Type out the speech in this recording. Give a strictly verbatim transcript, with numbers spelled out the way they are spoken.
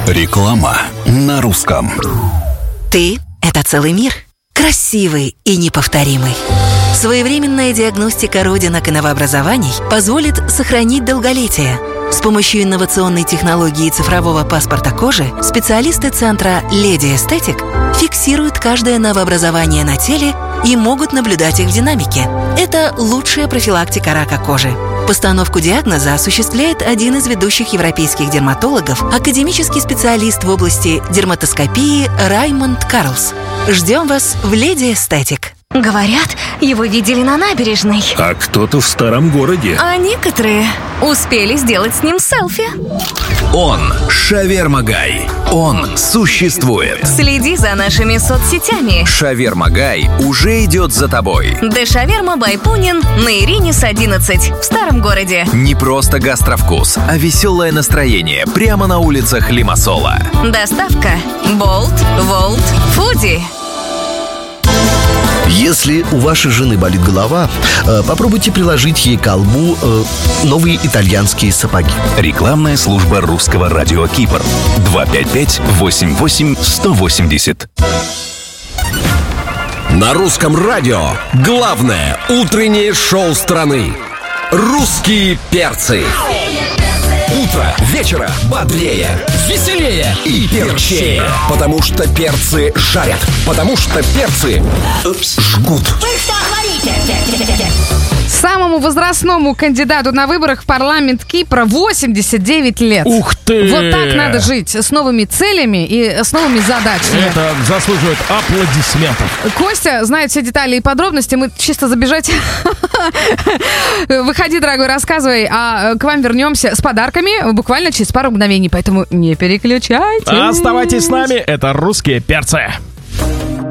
Реклама на русском. Ты – это целый мир. Красивый и неповторимый. Своевременная диагностика родинок и новообразований позволит сохранить долголетие. С помощью инновационной технологии цифрового паспорта кожи специалисты центра «Леди Эстетик» фиксируют каждое новообразование на теле и могут наблюдать их в динамике. Это лучшая профилактика рака кожи. Постановку диагноза осуществляет один из ведущих европейских дерматологов, академический специалист в области дерматоскопии Раймонд Карлс. Ждем вас в «Леди Эстетик». Говорят, его видели на набережной. А кто-то в старом городе. А некоторые успели сделать с ним селфи. Он Шаверма Гай. Он существует. Следи за нашими соцсетями. Шаверма Гай уже идет за тобой. Де Шаверма бай Пунин на Иринис одиннадцать в старом городе. Не просто гастровкус, а веселое настроение прямо на улицах Лимассола. Доставка Болт, Волт, Фуди. Если у вашей жены болит голова, попробуйте приложить ей к колбу новые итальянские сапоги. Рекламная служба русского радио Кипр. два пять пять восемь восемь сто восемьдесят. На русском радио главное утреннее шоу страны. Русские перцы. Утро вечера бодрее, веселее и перчее. Потому что перцы жарят. Потому что перцы Упс. жгут. Вы что говорите? Самому возрастному кандидату на выборах в парламент Кипра восемьдесят девять лет. Ух ты! Вот так надо жить, с новыми целями и с новыми задачами. Это заслуживает аплодисментов. Костя знает все детали и подробности. Мы чисто забежать. Выходи, дорогой, рассказывай. А к вам вернемся с подарками буквально через пару мгновений. Поэтому не переключайтесь. Оставайтесь с нами. Это «Русские перцы».